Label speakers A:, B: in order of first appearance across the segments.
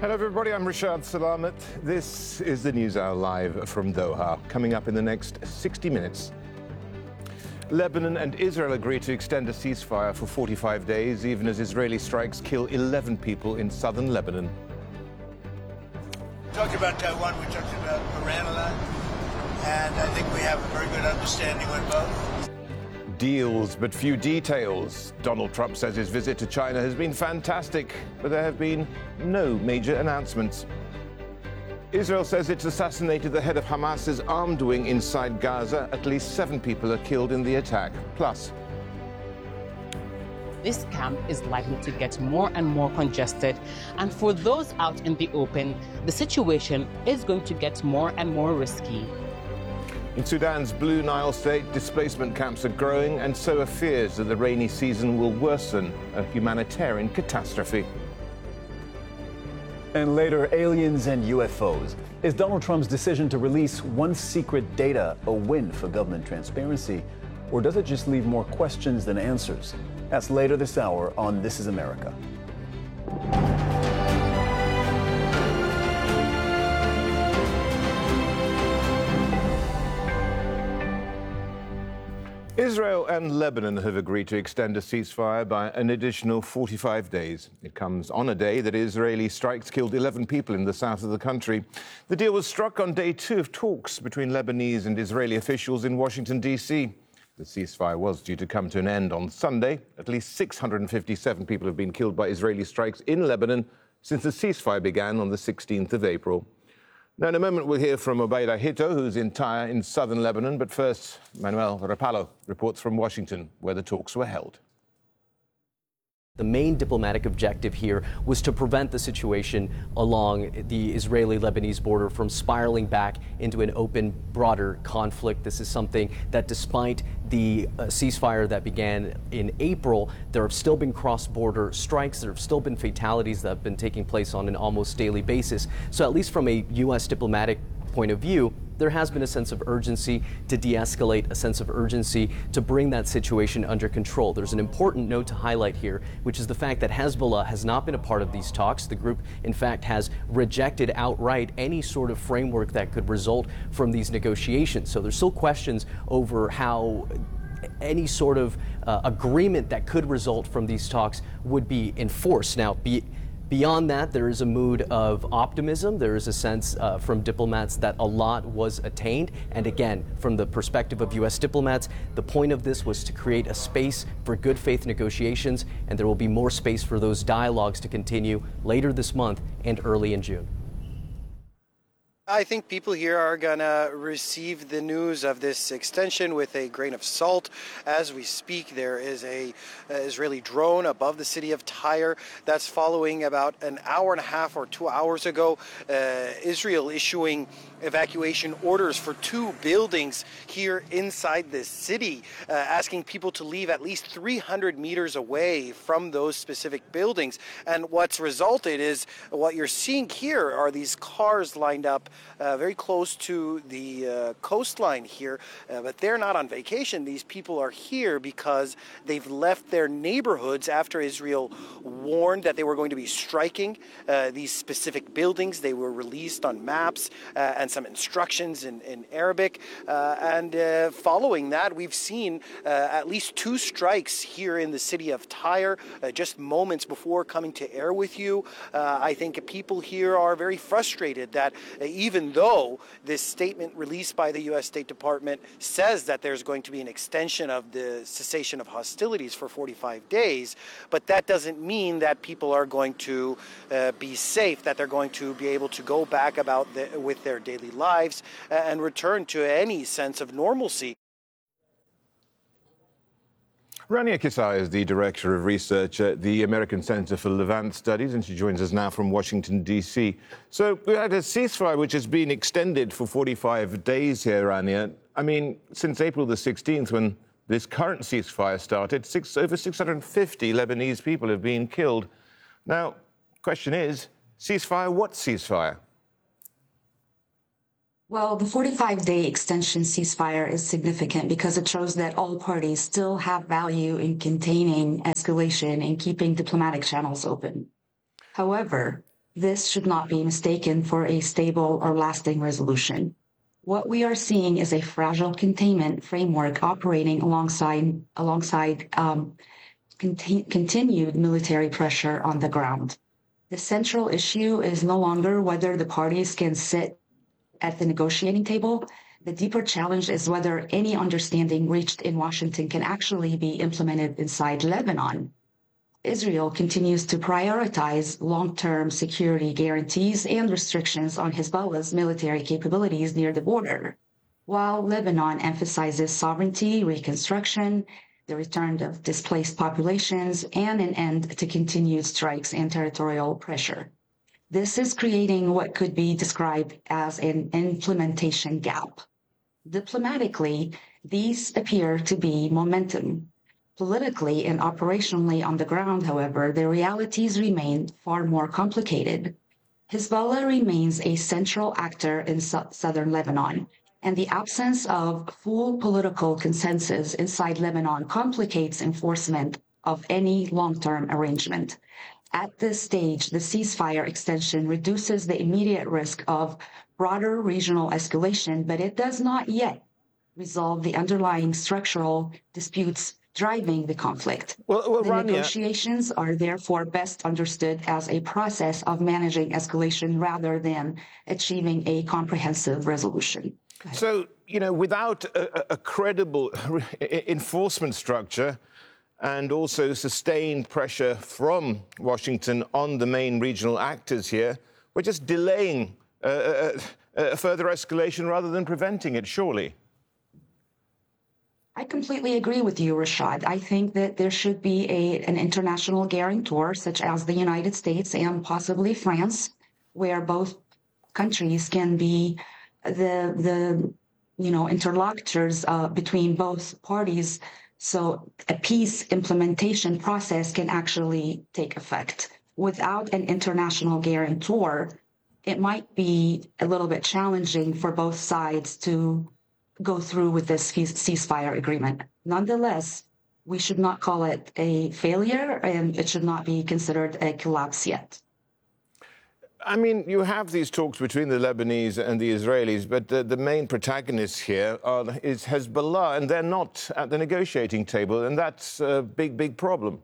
A: Hello everybody, I'm Rashad Salamat. This is the News Hour live from Doha. Coming up in the next 60 minutes. Lebanon and Israel agree to extend a ceasefire for 45 days, even as Israeli strikes kill 11 people in southern Lebanon.
B: We talked about Taiwan, we talked about Iran a lot, and I think we have a very good understanding with both.
A: Deals, but few details. Donald Trump says his visit to China has been fantastic, but there have been no major announcements. Israel says it's assassinated the head of Hamas's armed wing inside Gaza. At least 7 people are killed in the attack. Plus,
C: this camp is likely to get more and more congested, and for those out in the open, the situation is going to get more and more risky.
A: in Sudan's Blue Nile state, displacement camps are growing, and so are fears that the rainy season will worsen a humanitarian catastrophe.
D: And later, aliens and UFOs. Is Donald Trump's decision to release one secret data a win for government transparency, or does it just leave more questions than answers? That's later this hour on This Is America.
A: Israel and Lebanon have agreed to extend a ceasefire by an additional 45 days. It comes on a day that Israeli strikes killed 11 people in the south of the country. The deal was struck on day 2 of talks between Lebanese and Israeli officials in Washington, D.C. The ceasefire was due to come to an end on Sunday. At least 657 people have been killed by Israeli strikes in Lebanon since the ceasefire began on the 16th of April. Now, in a moment, we'll hear from Obaida Hito, who's in Tyre in southern Lebanon. But first, Manuel Rapallo reports from Washington, where the talks were held.
E: The main diplomatic objective here was to prevent the situation along the Israeli-Lebanese border from spiraling back into an open, broader conflict. This is something that, despite the ceasefire that began in April, there have still been cross-border strikes. There have still been fatalities that have been taking place on an almost daily basis. So at least from a U.S. diplomatic point of view, there has been a sense of urgency to de-escalate, a sense of urgency to bring that situation under control. There's an important note to highlight here, which is the fact that Hezbollah has not been a part of these talks. The group, in fact, has rejected outright any sort of framework that could result from these negotiations. So there's still questions over how any sort of agreement that could result from these talks would be enforced. Now, beyond that, there is a mood of optimism. There is a sense from diplomats that a lot was attained. And again, from the perspective of U.S. diplomats, the point of this was to create a space for good faith negotiations, and there will be more space for those dialogues to continue later this month and early in June.
F: I think people here are going to receive the news of this extension with a grain of salt. As we speak, there is a Israeli drone above the city of Tyre that's following about an hour and a half or 2 hours ago. Israel issuing evacuation orders for 2 buildings here inside this city, asking people to leave at least 300 meters away from those specific buildings. And what's resulted is what you're seeing here are these cars lined up very close to the coastline here, but they're not on vacation. These people are here because they've left their neighborhoods after Israel warned that they were going to be striking these specific buildings. They were released on maps and some instructions in Arabic. And following that, we've seen at least 2 strikes here in the city of Tyre just moments before coming to air with you. I think people here are very frustrated that even though this statement released by the U.S. State Department says that there's going to be an extension of the cessation of hostilities for 45 days, but that doesn't mean that people are going to be safe, that they're going to be able to go back about with their daily lives and return to any sense of normalcy.
A: Rania Kisai is the Director of Research at the American Center for Levant Studies, and she joins us now from Washington, D.C. So we had a ceasefire which has been extended for 45 days here, Rania. I mean, since April the 16th, when this current ceasefire started, over 650 Lebanese people have been killed. Now, question is, ceasefire, what ceasefire?
G: Well, the 45-day extension ceasefire is significant because it shows that all parties still have value in containing escalation and keeping diplomatic channels open. However, this should not be mistaken for a stable or lasting resolution. What we are seeing is a fragile containment framework operating alongside continued military pressure on the ground. The central issue is no longer whether the parties can sit at the negotiating table. The deeper challenge is whether any understanding reached in Washington can actually be implemented inside Lebanon. Israel continues to prioritize long-term security guarantees and restrictions on Hezbollah's military capabilities near the border, while Lebanon emphasizes sovereignty, reconstruction, the return of displaced populations, and an end to continued strikes and territorial pressure. This is creating what could be described as an implementation gap. Diplomatically, these appear to be momentum. Politically and operationally on the ground, however, the realities remain far more complicated. Hezbollah remains a central actor in southern Lebanon, and the absence of full political consensus inside Lebanon complicates enforcement of any long-term arrangement. At this stage, the ceasefire extension reduces the immediate risk of broader regional escalation, but it does not yet resolve the underlying structural disputes driving the conflict. The
A: Rania,
G: negotiations are therefore best understood as a process of managing escalation rather than achieving a comprehensive resolution.
A: So, without a credible enforcement structure and also sustained pressure from Washington on the main regional actors here, we're just delaying further escalation rather than preventing it, surely.
G: I completely agree with you, Rashad. I think that there should be an international guarantor, such as the United States and possibly France, where both countries can be the interlocutors between both parties, so a peace implementation process can actually take effect. Without an international guarantor, it might be a little bit challenging for both sides to go through with this ceasefire agreement. Nonetheless, we should not call it a failure, and it should not be considered a collapse yet.
A: I mean, you have these talks between the Lebanese and the Israelis, but the main protagonists here is Hezbollah, and they're not at the negotiating table, and that's a big, big problem.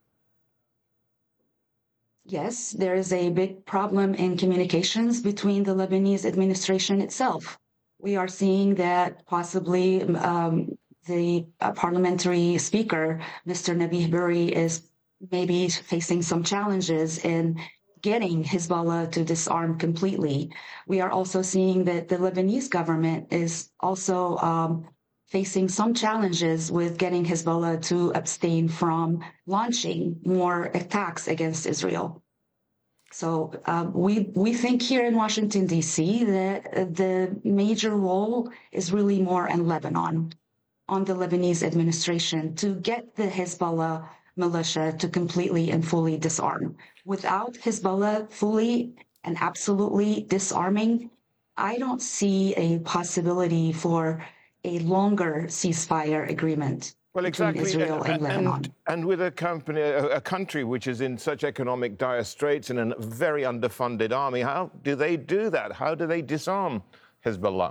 G: Yes, there is a big problem in communications between the Lebanese administration itself. We are seeing that possibly the parliamentary speaker, Mr. Nabih Berri, is maybe facing some challenges in getting Hezbollah to disarm completely. We are also seeing that the Lebanese government is also facing some challenges with getting Hezbollah to abstain from launching more attacks against Israel. So we think here in Washington, D.C., that the major role is really more in Lebanon, on the Lebanese administration, to get the Hezbollah militia to completely and fully disarm. Without Hezbollah fully and absolutely disarming, I don't see a possibility for a longer ceasefire agreement.
A: Well, exactly.
G: Between Israel and Lebanon.
A: And with a country which is in such economic dire straits and a very underfunded army, how do they do that? How do they disarm Hezbollah?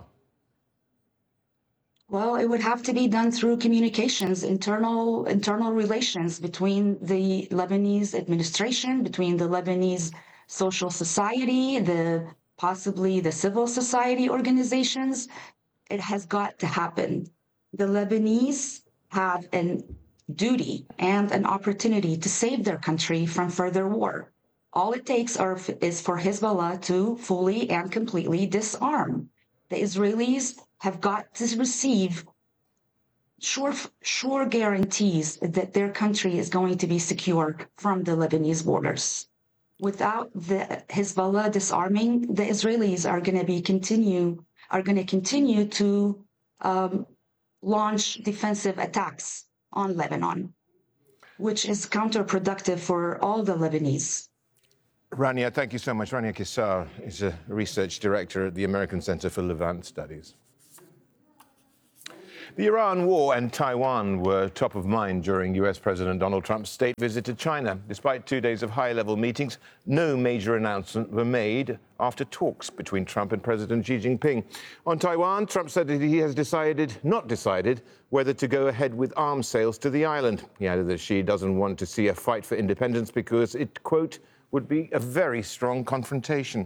G: Well, it would have to be done through communications, internal relations between the Lebanese administration, between the Lebanese social society, possibly the civil society organizations. It has got to happen. The Lebanese have a duty and an opportunity to save their country from further war. All it takes is for Hezbollah to fully and completely disarm. The Israelis have got to receive sure guarantees that their country is going to be secure from the Lebanese borders. Without the Hezbollah disarming, the Israelis are going to continue to launch defensive attacks on Lebanon, which is counterproductive for all the Lebanese.
A: Rania, thank you so much. Rania Kissar is a research director at the American Center for Levant Studies. The Iran war and Taiwan were top of mind during US President Donald Trump's state visit to China. Despite 2 days of high-level meetings, no major announcements were made after talks between Trump and President Xi Jinping. On Taiwan, Trump said that he has not decided whether to go ahead with arms sales to the island. He added that Xi doesn't want to see a fight for independence because it, quote, would be a very strong confrontation.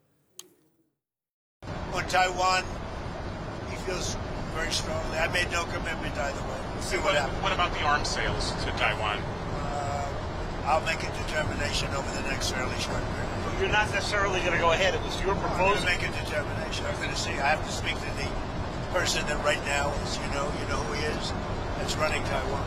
B: On Taiwan, he feels very strongly. I made no commitment either way. We'll see what happens.
H: What about the arms sales to Taiwan?
B: I'll make a determination over the next fairly short period.
I: You're not necessarily going to go ahead. It was your proposal.
B: I'm going to make a determination. I'm going to see. I have to speak to the person that right now is, you know who he is, that's running Taiwan.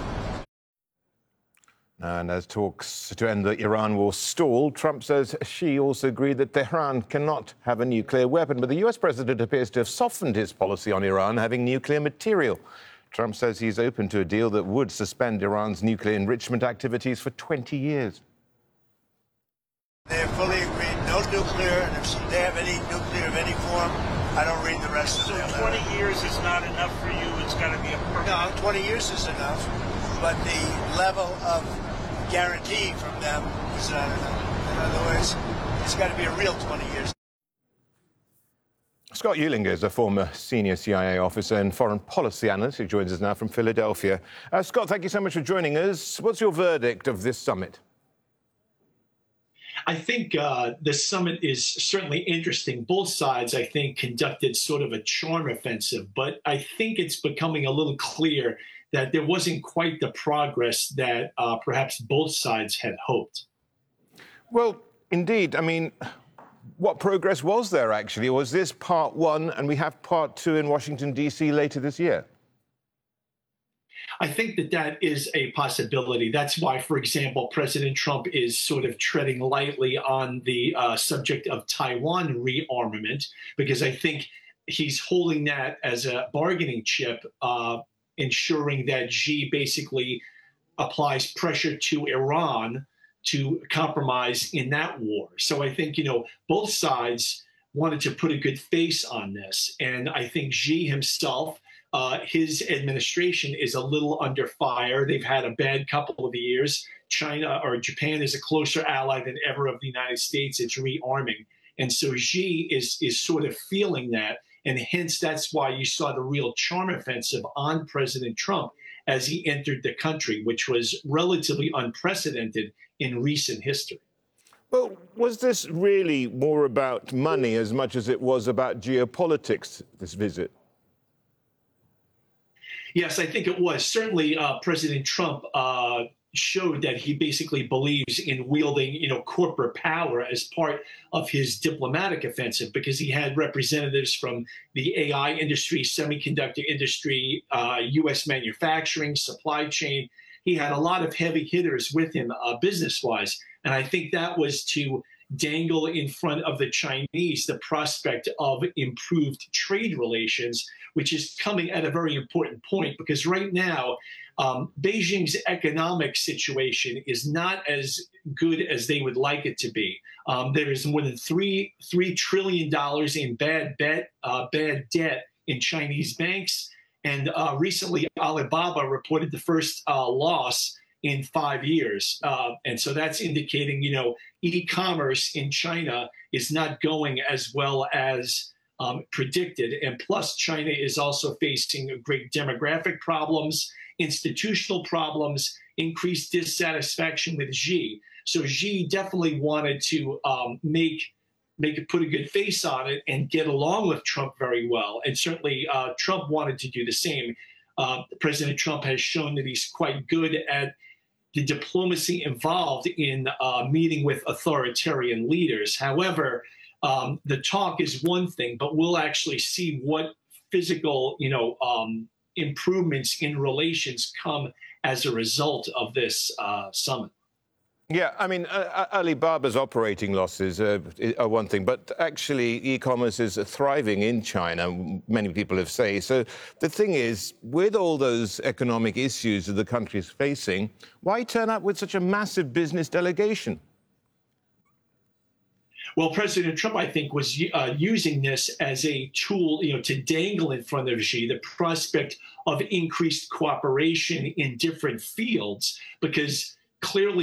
A: And as talks to end the Iran war stalled, Trump says Xi also agreed that Tehran cannot have a nuclear weapon. But the US president appears to have softened his policy on Iran having nuclear material. Trump says he's open to a deal that would suspend Iran's nuclear enrichment activities for 20 years.
B: They have fully agreed, no nuclear, and if they have any nuclear of any form, I don't read the rest of it.
I: So 20 years is not enough for you. It's got to be a permanent.
B: No, 20 years is enough, but the level of guarantee from them is not enough. In other words, it's got to be a real 20 years.
A: Scott Eulinger is a former senior CIA officer and foreign policy analyst who joins us now from Philadelphia. Scott, thank you so much for joining us. What's your verdict of this summit?
J: I think the summit is certainly interesting. Both sides, I think, conducted sort of a charm offensive, but I think it's becoming a little clear that there wasn't quite the progress that perhaps both sides had hoped.
A: Well, indeed. I mean, what progress was there, actually? Or was this part one and we have part two in Washington, D.C. later this year?
J: I think that is a possibility. That's why, for example, President Trump is sort of treading lightly on the subject of Taiwan rearmament, because I think he's holding that as a bargaining chip, ensuring that Xi basically applies pressure to Iran to compromise in that war. So I think, both sides wanted to put a good face on this. And I think Xi himself, his administration is a little under fire. They've had a bad couple of years. China or Japan is a closer ally than ever of the United States. It's rearming. And so Xi is sort of feeling that. And hence, that's why you saw the real charm offensive on President Trump as he entered the country, which was relatively unprecedented in recent history.
A: Well, was this really more about money as much as it was about geopolitics, this visit?
J: Yes, I think it was. Certainly, President Trump showed that he basically believes in wielding, corporate power as part of his diplomatic offensive, because he had representatives from the AI industry, semiconductor industry, U.S. manufacturing, supply chain. He had a lot of heavy hitters with him business-wise. And I think that was to dangle in front of the Chinese the prospect of improved trade relations, which is coming at a very important point, because right now, Beijing's economic situation is not as good as they would like it to be. There is more than $3 trillion in bad debt in Chinese banks. And recently, Alibaba reported the first loss in 5 years. And so that's indicating, e-commerce in China is not going as well as predicted. And plus, China is also facing great demographic problems, institutional problems, increased dissatisfaction with Xi. So Xi definitely wanted to put a good face on it and get along with Trump very well. And certainly Trump wanted to do the same. President Trump has shown that he's quite good at the diplomacy involved in meeting with authoritarian leaders. However, the talk is one thing, but we'll actually see what physical, improvements in relations come as a result of this summit.
A: Yeah, I mean, Alibaba's operating losses are one thing, but actually e-commerce is thriving in China, many people have said. So the thing is, with all those economic issues that the country is facing, why turn up with such a massive business delegation?
J: Well, President Trump, I think, was using this as a tool, to dangle in front of Xi the prospect of increased cooperation in different fields, because clearly